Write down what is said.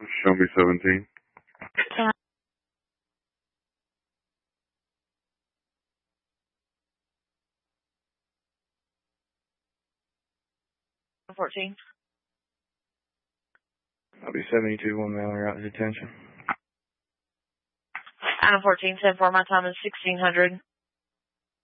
Show me 17. Yeah. 14. I'll be 72, 1 mailer out his attention. Adam 14, 10-4, my time is 1600.